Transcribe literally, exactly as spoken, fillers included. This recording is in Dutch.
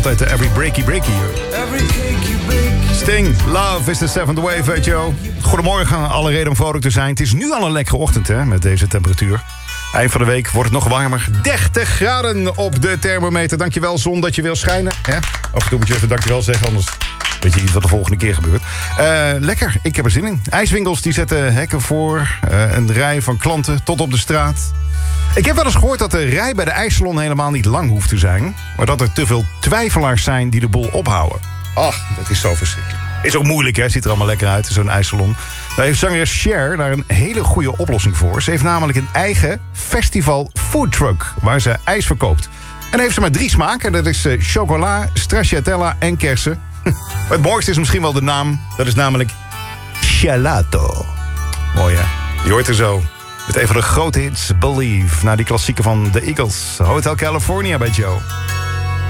altijd uh, Every Breaky Breaky. Sting, Love is the seventh wave, weet je wel. Goedemorgen, alle reden om vrolijk te zijn. Het is nu al een lekkere ochtend, hè, met deze temperatuur. Eind van de week wordt het nog warmer. dertig graden op de thermometer. Dankjewel, zon, dat je wil schijnen. Hè? Af en toe moet je even dankjewel zeggen, anders weet je niet wat de volgende keer gebeurt. Uh, lekker, ik heb er zin in. IJswinkels die zetten hekken voor. Uh, een rij van klanten tot op de straat. Ik heb wel eens gehoord dat de rij bij de ijssalon helemaal niet lang hoeft te zijn. Maar dat er te veel twijfelaars zijn die de boel ophouden. Ach, dat is zo verschrikkelijk. Is ook moeilijk, hè? Ziet er allemaal lekker uit, zo'n ijssalon. Daar heeft zangeres Cher daar een hele goede oplossing voor. Ze heeft namelijk een eigen festival foodtruck waar ze ijs verkoopt. En dan heeft ze maar drie smaken. Dat is uh, chocola, stracciatella en kersen. Het mooiste is misschien wel de naam. Dat is namelijk Gelato. Mooi, hè? Je hoort er zo. Met een van de grote hits, Believe. Na die klassieke van The Eagles. Hotel California bij Joe.